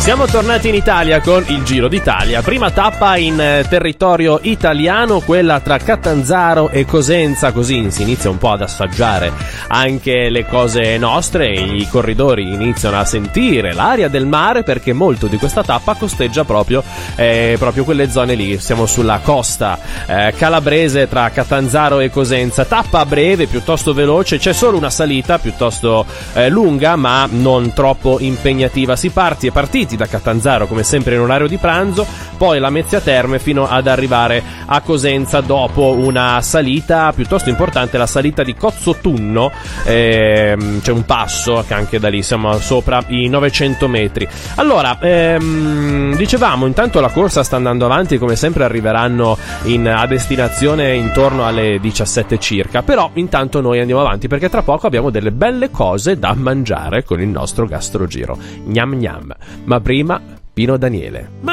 Siamo tornati in Italia con il Giro d'Italia. Prima tappa in territorio italiano, quella tra Catanzaro e Cosenza, così si inizia un po' ad assaggiare anche le cose nostre, i corridori iniziano a sentire l'aria del mare, perché molto di questa tappa costeggia proprio quelle zone lì. Siamo sulla costa calabrese tra Catanzaro e Cosenza, tappa breve, piuttosto veloce, c'è solo una salita piuttosto lunga ma non troppo impegnativa. È partiti da Catanzaro come sempre in orario di pranzo, poi la Mezzia Terme fino ad arrivare a Cosenza dopo una salita piuttosto importante, la salita di Cozzotunno. C'è un passo che anche da lì siamo sopra i 900 metri. Allora, dicevamo, intanto la corsa sta andando avanti, come sempre arriveranno a destinazione intorno alle 17 circa, però intanto noi andiamo avanti perché tra poco abbiamo delle belle cose da mangiare con il nostro gastrogiro. Gnam gnam. Ma prima Pino Daniele.